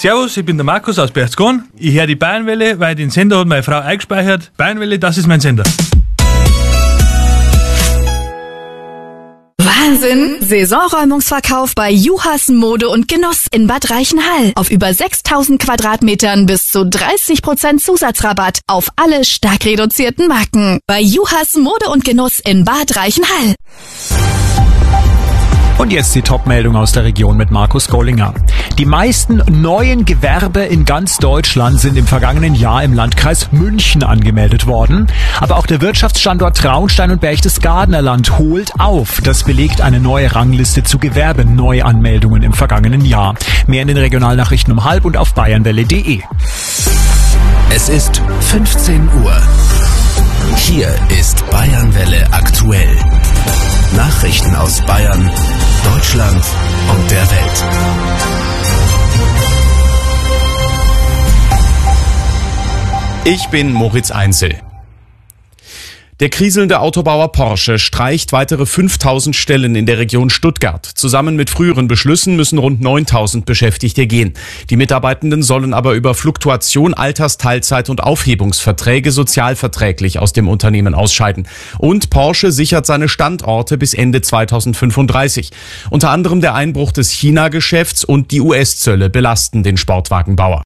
Servus, ich bin der Markus aus Berchtesgaden. Ich höre die Bayernwelle, weil den Sender hat meine Frau eingespeichert. Bayernwelle, das ist mein Sender. Wahnsinn! Saisonräumungsverkauf bei Juhas Mode und Genuss in Bad Reichenhall. Auf über 6.000 Quadratmetern bis zu 30% Zusatzrabatt auf alle stark reduzierten Marken. Bei Juhas Mode und Genuss in Bad Reichenhall. Und jetzt die Top-Meldung aus der Region mit Markus Gollinger. Die meisten neuen Gewerbe in ganz Deutschland sind im vergangenen Jahr im Landkreis München angemeldet worden. Aber auch der Wirtschaftsstandort Traunstein und Berchtesgadener Land holt auf. Das belegt eine neue Rangliste zu Gewerbeneuanmeldungen im vergangenen Jahr. Mehr in den Regionalnachrichten um 12:30 und auf bayernwelle.de. Es ist 15 Uhr. Hier ist Bayernwelle aktuell. Nachrichten aus Bayern, Deutschland und der Welt. Ich bin Moritz Einzel. Der kriselnde Autobauer Porsche streicht weitere 5.000 Stellen in der Region Stuttgart. Zusammen mit früheren Beschlüssen müssen rund 9.000 Beschäftigte gehen. Die Mitarbeitenden sollen aber über Fluktuation, Altersteilzeit und Aufhebungsverträge sozialverträglich aus dem Unternehmen ausscheiden. Und Porsche sichert seine Standorte bis Ende 2035. Unter anderem der Einbruch des China-Geschäfts und die US-Zölle belasten den Sportwagenbauer.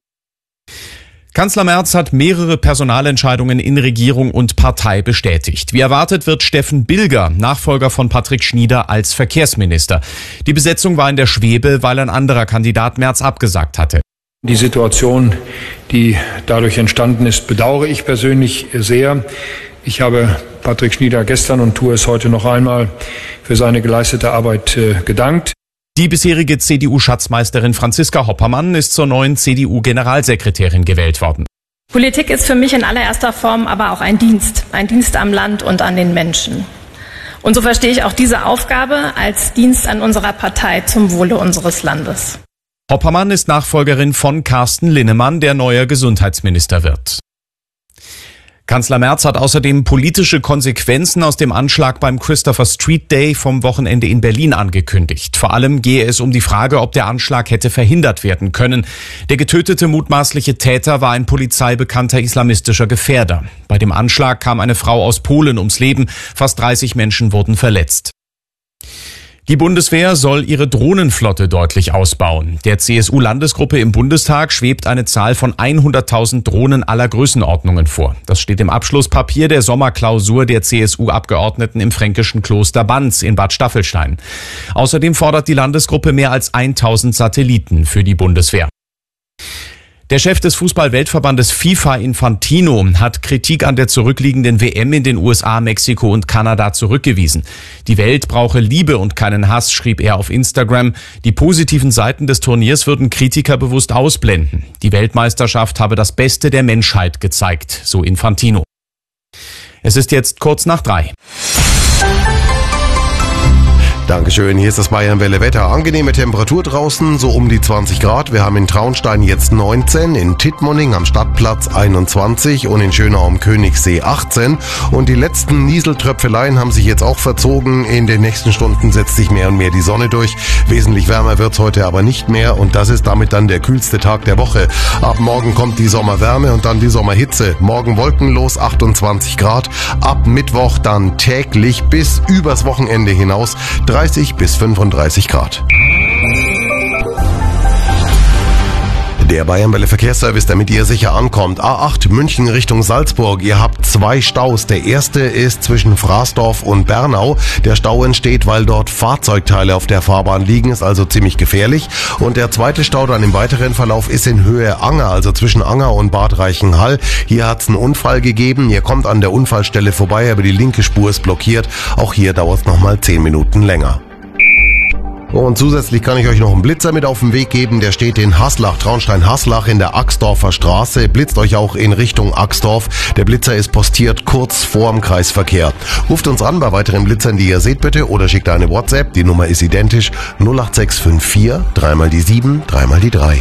Kanzler Merz hat mehrere Personalentscheidungen in Regierung und Partei bestätigt. Wie erwartet wird Steffen Bilger, Nachfolger von Patrick Schnieder, als Verkehrsminister. Die Besetzung war in der Schwebe, weil ein anderer Kandidat Merz abgesagt hatte. Die Situation, die dadurch entstanden ist, bedauere ich persönlich sehr. Ich habe Patrick Schnieder gestern und tue es heute noch einmal für seine geleistete Arbeit gedankt. Die bisherige CDU-Schatzmeisterin Franziska Hoppermann ist zur neuen CDU-Generalsekretärin gewählt worden. Politik ist für mich in allererster Form aber auch ein Dienst am Land und an den Menschen. Und so verstehe ich auch diese Aufgabe als Dienst an unserer Partei zum Wohle unseres Landes. Hoppermann ist Nachfolgerin von Carsten Linnemann, der neuer Gesundheitsminister wird. Kanzler Merz hat außerdem politische Konsequenzen aus dem Anschlag beim Christopher Street Day vom Wochenende in Berlin angekündigt. Vor allem gehe es um die Frage, ob der Anschlag hätte verhindert werden können. Der getötete mutmaßliche Täter war ein polizeibekannter islamistischer Gefährder. Bei dem Anschlag kam eine Frau aus Polen ums Leben. Fast 30 Menschen wurden verletzt. Die Bundeswehr soll ihre Drohnenflotte deutlich ausbauen. Der CSU-Landesgruppe im Bundestag schwebt eine Zahl von 100.000 Drohnen aller Größenordnungen vor. Das steht im Abschlusspapier der Sommerklausur der CSU-Abgeordneten im fränkischen Kloster Banz in Bad Staffelstein. Außerdem fordert die Landesgruppe mehr als 1.000 Satelliten für die Bundeswehr. Der Chef des Fußball-Weltverbandes FIFA, Infantino, hat Kritik an der zurückliegenden WM in den USA, Mexiko und Kanada zurückgewiesen. Die Welt brauche Liebe und keinen Hass, schrieb er auf Instagram. Die positiven Seiten des Turniers würden Kritiker bewusst ausblenden. Die Weltmeisterschaft habe das Beste der Menschheit gezeigt, so Infantino. Es ist jetzt 2:45. Dankeschön, hier ist das Bayernwelle Wetter. Angenehme Temperatur draußen, so um die 20 Grad. Wir haben in Traunstein jetzt 19, in Tittmoning am Stadtplatz 21 und in Schönau am Königssee 18. Und die letzten Nieseltröpfeleien haben sich jetzt auch verzogen. In den nächsten Stunden setzt sich mehr und mehr die Sonne durch. Wesentlich wärmer wird's heute aber nicht mehr und das ist damit dann der kühlste Tag der Woche. Ab morgen kommt die Sommerwärme und dann die Sommerhitze. Morgen wolkenlos 28 Grad. Ab Mittwoch dann täglich bis übers Wochenende hinaus 30 bis 35 Grad. Der Bayernwelle Verkehrsservice, damit ihr sicher ankommt. A8 München Richtung Salzburg. Ihr habt 2 Staus. Der erste ist zwischen Fraßdorf und Bernau. Der Stau entsteht, weil dort Fahrzeugteile auf der Fahrbahn liegen. Ist also ziemlich gefährlich. Und der zweite Stau dann im weiteren Verlauf ist in Höhe Anger, also zwischen Anger und Bad Reichenhall. Hier hat es einen Unfall gegeben. Ihr kommt an der Unfallstelle vorbei, aber die linke Spur ist blockiert. Auch hier dauert es nochmal 10 Minuten länger. Und zusätzlich kann ich euch noch einen Blitzer mit auf den Weg geben. Der steht in Haslach, Traunstein-Haslach in der Axdorfer Straße. Blitzt euch auch in Richtung Axdorf. Der Blitzer ist postiert kurz vorm Kreisverkehr. Ruft uns an bei weiteren Blitzern, die ihr seht bitte, oder schickt eine WhatsApp. Die Nummer ist identisch. 08654 3 die 7 3 die 3.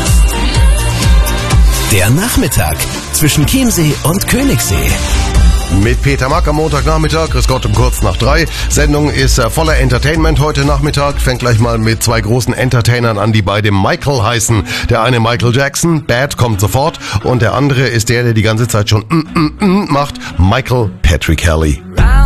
Der Nachmittag zwischen Chiemsee und Königssee. Mit Peter Mack am Montagnachmittag, grüß Gott um kurz nach 3. Sendung ist voller Entertainment heute Nachmittag. Fängt gleich mal mit zwei großen Entertainern an, die beide Michael heißen. Der eine Michael Jackson, Bad kommt sofort. Und der andere ist der die ganze Zeit schon macht, Michael Patrick Kelly.